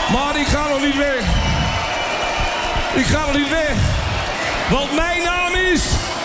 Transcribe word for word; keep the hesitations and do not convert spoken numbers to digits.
Maar ik ga nog niet weg. Ik ga nog niet weg. Want mijn naam is